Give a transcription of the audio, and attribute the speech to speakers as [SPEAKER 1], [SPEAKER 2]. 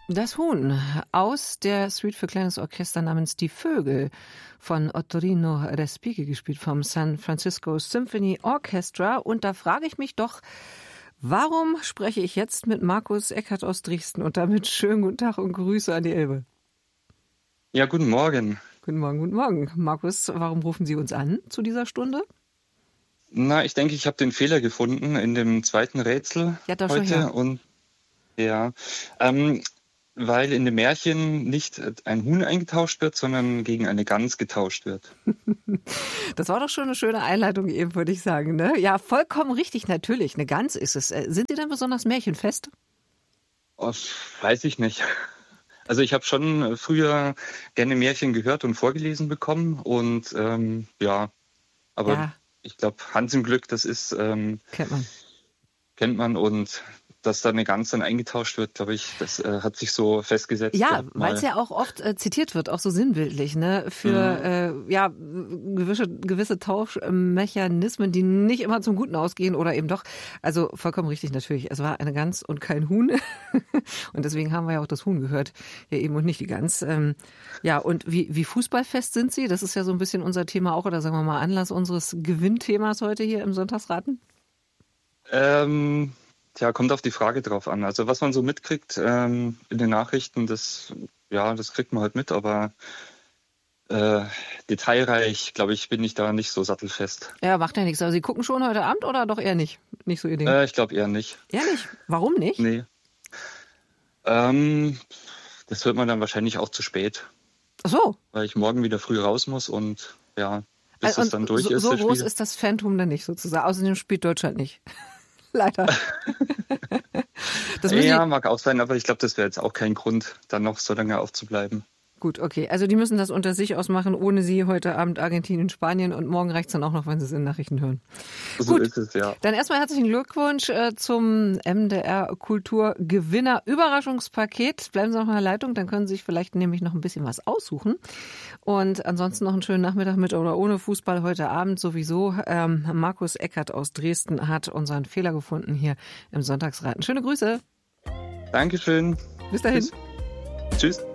[SPEAKER 1] Das Huhn aus der Suite für kleines Orchester namens Die Vögel von Ottorino Respighi, gespielt vom San Francisco Symphony Orchestra. Und da frage ich mich doch, warum spreche ich jetzt mit Markus Eckert aus Dresden? Und damit schönen guten Tag und Grüße an die Elbe.
[SPEAKER 2] Ja, guten Morgen.
[SPEAKER 1] Guten Morgen, guten Morgen. Markus, warum rufen Sie uns an zu dieser Stunde?
[SPEAKER 2] Na, ich denke, ich habe den Fehler gefunden in dem zweiten Rätsel heute. Und ja, weil in dem Märchen nicht ein Huhn eingetauscht wird, sondern gegen eine Gans getauscht wird.
[SPEAKER 1] Das war doch schon eine schöne Einleitung eben, würde ich sagen, ne? Ja, vollkommen richtig, natürlich. Eine Gans ist es. Sind Sie denn besonders märchenfest?
[SPEAKER 2] Oh, weiß ich nicht. Also ich habe schon früher gerne Märchen gehört und vorgelesen bekommen. Und ich glaube, Hans im Glück, das ist kennt man und dass da eine Gans dann eingetauscht wird, glaube ich, das hat sich so festgesetzt.
[SPEAKER 1] Ja, weil es ja auch oft zitiert wird, auch so sinnbildlich, ne, für gewisse Tauschmechanismen, die nicht immer zum Guten ausgehen oder eben doch. Also vollkommen richtig natürlich. Es war eine Gans und kein Huhn und deswegen haben wir ja auch das Huhn gehört hier eben und nicht die Gans. Und wie fußballfest sind Sie? Das ist ja so ein bisschen unser Thema auch, oder sagen wir mal Anlass unseres Gewinnthemas heute hier im Sonntagsraten.
[SPEAKER 2] Kommt auf die Frage drauf an. Also was man so mitkriegt in den Nachrichten, das kriegt man halt mit, aber detailreich, glaube ich, bin ich da nicht so sattelfest.
[SPEAKER 1] Ja, macht ja nichts. Aber Sie gucken schon heute Abend oder doch eher nicht? Nicht so Ihr Ding?
[SPEAKER 2] Ich glaube eher nicht.
[SPEAKER 1] Ehrlich? Warum nicht?
[SPEAKER 2] Nee. Das wird man dann wahrscheinlich auch zu spät.
[SPEAKER 1] Ach so.
[SPEAKER 2] Weil ich morgen wieder früh raus muss und bis es dann durch ist.
[SPEAKER 1] So groß ist das Phantom dann nicht sozusagen. Außerdem spielt Deutschland nicht. Leider.
[SPEAKER 2] Mag auch sein, aber ich glaube, das wäre jetzt auch kein Grund, dann noch so lange aufzubleiben.
[SPEAKER 1] Gut, okay. Also die müssen das unter sich ausmachen, ohne Sie heute Abend Argentinien, Spanien und morgen reicht es dann auch noch, wenn Sie es in Nachrichten hören.
[SPEAKER 2] So ist es, ja.
[SPEAKER 1] Dann erstmal herzlichen Glückwunsch zum MDR Kulturgewinner Überraschungspaket. Bleiben Sie noch in der Leitung, dann können Sie sich vielleicht nämlich noch ein bisschen was aussuchen. Und ansonsten noch einen schönen Nachmittag mit oder ohne Fußball heute Abend sowieso. Markus Eckert aus Dresden hat unseren Fehler gefunden hier im Sonntagsraten. Schöne Grüße.
[SPEAKER 2] Dankeschön.
[SPEAKER 1] Bis dahin.
[SPEAKER 2] Tschüss.